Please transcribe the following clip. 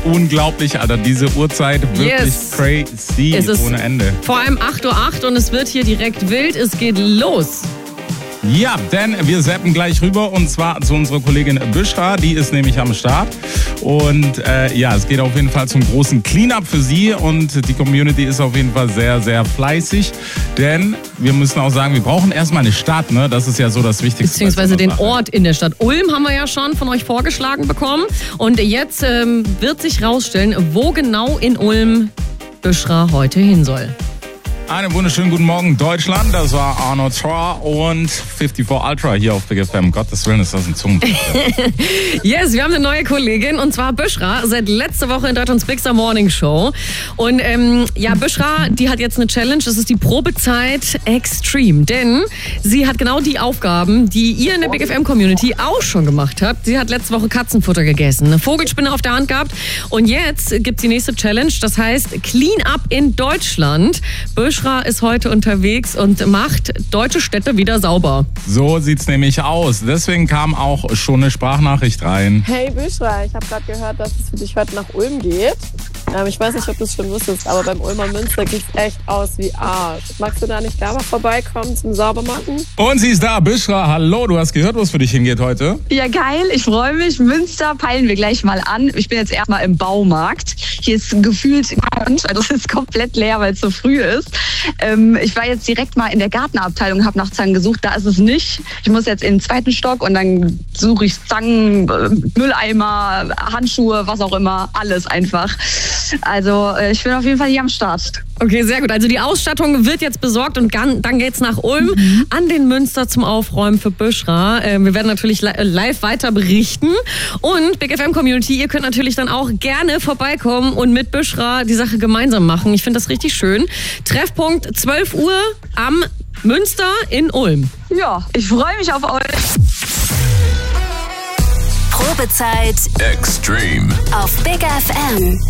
unglaublich, Alter. Diese Uhrzeit wirklich crazy Es ist ohne Ende. vor allem 8:08 Uhr und es wird hier direkt wild. Es geht los. Ja, denn wir zappen gleich rüber und zwar zu unserer Kollegin Büschra, die ist nämlich am Start. Und es geht auf jeden Fall zum großen Cleanup für sie und die Community ist auf jeden Fall sehr, sehr fleißig. Denn wir müssen auch sagen, wir brauchen erstmal eine Stadt, ne? Das ist ja so das Wichtigste. Beziehungsweise den Ort in der Stadt. Ulm haben wir ja schon von euch vorgeschlagen bekommen. Und jetzt wird sich rausstellen, wo genau in Ulm Büschra heute hin soll. Einen wunderschönen guten Morgen, Deutschland. Das war Arno Thor und 54 Ultra hier auf Big FM. Gottes Willen, ist das ein Zungenbrecher. Yes, wir haben eine neue Kollegin und zwar Büschra, seit letzter Woche in Deutschlands Bigster Morning Show. Und Büschra, die hat jetzt eine Challenge, das ist die Probezeit Extreme. Denn sie hat genau die Aufgaben, die ihr in der Big FM Community auch schon gemacht habt. Sie hat letzte Woche Katzenfutter gegessen, eine Vogelspinne auf der Hand gehabt und jetzt gibt's die nächste Challenge, das heißt Clean Up in Deutschland. Büschra ist heute unterwegs und macht deutsche Städte wieder sauber. So sieht's nämlich aus. Deswegen kam auch schon eine Sprachnachricht rein. Hey Büschra, ich habe gerade gehört, dass es für dich heute nach Ulm geht. Ich weiß nicht, ob du es schon wusstest, aber beim Ulmer Münster sieht es echt aus wie Arsch. Magst du da nicht da mal vorbeikommen zum Saubermachen? Und sie ist da, Büschra. Hallo, du hast gehört, wo es für dich hingeht heute? Ja, geil. Ich freue mich. Münster peilen wir gleich mal an. Ich bin jetzt erstmal im Baumarkt. Hier ist gefühlt also es ist komplett leer, weil es so früh ist. Ich war jetzt direkt mal in der Gartenabteilung, habe nach Zangen gesucht. Da ist es nicht. Ich muss jetzt in den 2. Stock und dann suche ich Zangen, Mülleimer, Handschuhe, was auch immer. Alles einfach. Also ich bin auf jeden Fall hier am Start. Okay, sehr gut. Also die Ausstattung wird jetzt besorgt und dann geht's nach Ulm an den Münster zum Aufräumen für Büschra. Wir werden natürlich live weiter berichten. Und Big FM Community, ihr könnt natürlich dann auch gerne vorbeikommen und mit Büschra die Sache gemeinsam machen. Ich finde das richtig schön. Treffpunkt 12 Uhr am Münster in Ulm. Ja, ich freue mich auf euch. Probezeit Extreme auf Big FM.